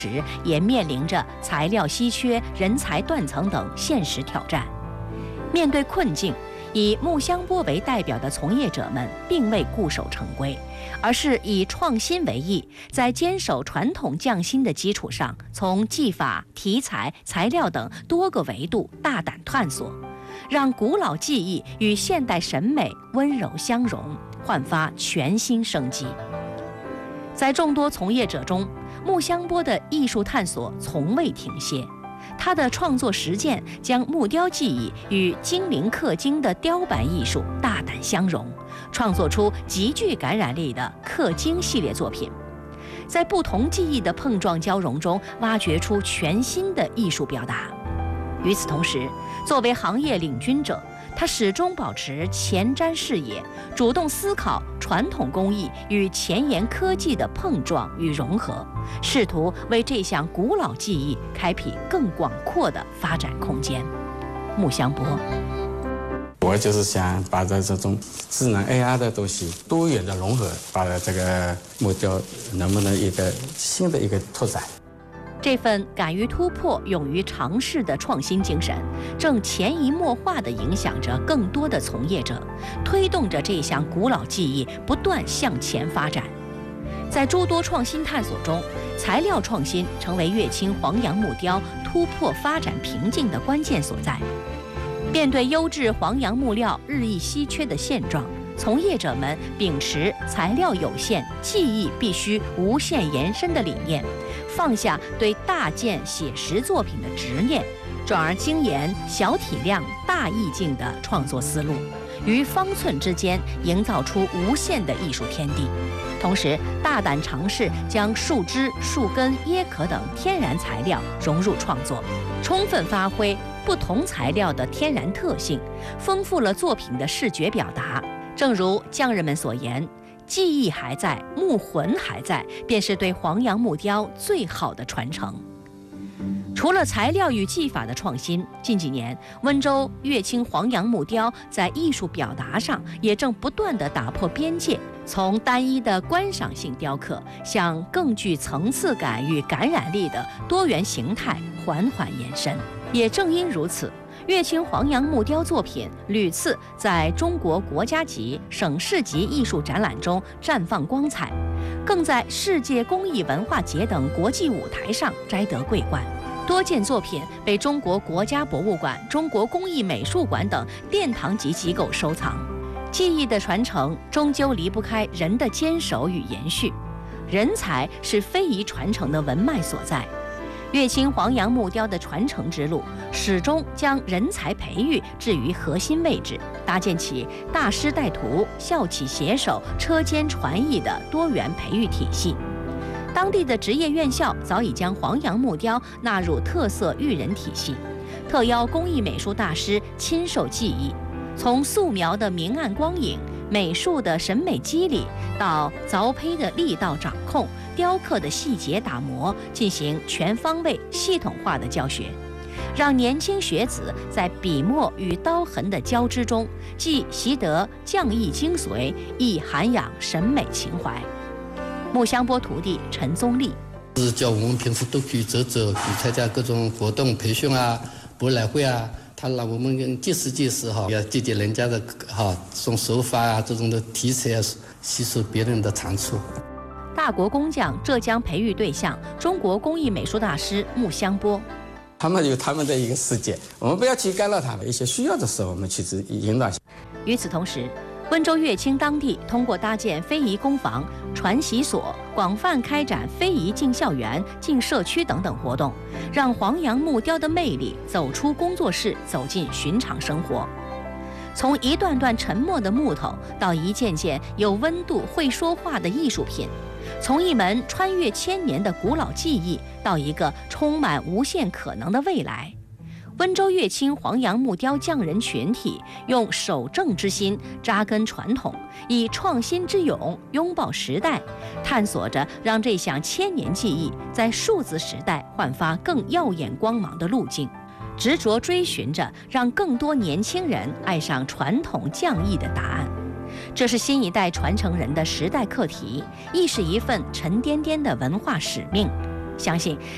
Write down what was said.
时也面临着材料稀缺、人才断层等现实挑战。面对困境，以木香钵为代表的从业者们并未固守成规，而是以创新为意，在坚守传统匠心的基础上，从技法、题材、材料等多个维度大胆探索，让古老技艺与现代审美温柔相融，焕发全新生机。在众多从业者中，木香钵的艺术探索从未停歇。他的创作实践将木雕技艺与精灵刻金的雕版艺术大胆相融，创作出极具感染力的刻金系列作品，在不同技艺的碰撞交融中，挖掘出全新的艺术表达。与此同时，作为行业领军者，他始终保持前瞻视野，主动思考传统工艺与前沿科技的碰撞与融合，试图为这项古老技艺开辟更广阔的发展空间。木香钵， 我就是想把这种智能 AR 的东西多元的融合，把这个木雕能不能一个新的一个拓展。 这份敢于突破、勇于尝试的创新精神，正潜移默化地影响着更多的从业者，推动着这项古老技艺不断向前发展。在诸多创新探索中，材料创新成为乐清黄杨木雕突破发展瓶颈的关键所在。面对优质黄杨木料日益稀缺的现状，从业者们秉持材料有限、技艺必须无限延伸的理念，放下对大件写实作品的执念，转而精研小体量、大意境的创作思路，于方寸之间营造出无限的艺术天地。同时，大胆尝试将树枝、树根、椰壳等天然材料融入创作，充分发挥不同材料的天然特性，丰富了作品的视觉表达。正如匠人们所言，技艺还在，木魂还在，便是对黄杨木雕最好的传承。除了材料与技法的创新，近几年温州乐清黄杨木雕在艺术表达上也正不断地打破边界，从单一的观赏性雕刻向更具层次感与感染力的多元形态缓缓延伸。也正因如此，乐清黄杨木雕作品屡次在中国国家级、省市级艺术展览中绽放光彩，更在世界工艺文化节等国际舞台上摘得桂冠。多件作品被中国国家博物馆、中国工艺美术馆等殿堂级机构收藏。技艺的传承终究离不开人的坚守与延续，人才是非遗传承的文脉所在。乐清黄杨木雕的传承之路，始终将人才培育置于核心位置，搭建起大师带徒、校企携手、车间传艺的多元培育体系。当地的职业院校早已将黄杨木雕纳入特色育人体系，特邀工艺美术大师亲授技艺，从素描的明暗光影、美术的审美肌理，到凿胚的力道掌控、雕刻的细节打磨，进行全方位系统化的教学，让年轻学子在笔墨与刀痕的交织中，既习得匠艺精髓，亦涵养审美情怀。木香钵徒弟陈宗立是叫我们平时都去走走，去参加各种活动、培训啊、博览会啊。他让我们见识见识哈，要借鉴人家的哈这种手法啊，这种的题材啊，吸收别人的长处。 大国工匠浙江培育对象，中国工艺美术大师木香钵。 他们有他们的一个世界，我们不要去干扰他们，一些需要的时候，我们去引导。 与此同时，温州乐清当地通过搭建非遗工坊、传习所，广泛开展非遗进校园、进社区等等活动，让黄杨木雕的魅力走出工作室，走进寻常生活。从一段段沉默的木头，到一件件有温度、会说话的艺术品；从一门穿越千年的古老技艺，到一个充满无限可能的未来。温州乐清黄杨木雕匠人群体用守正之心扎根传统，以创新之勇拥抱时代，探索着让这项千年技艺在数字时代焕发更耀眼光芒的路径，执着追寻着让更多年轻人爱上传统匠艺的答案。这是新一代传承人的时代课题，亦是一份沉甸甸的文化使命。相信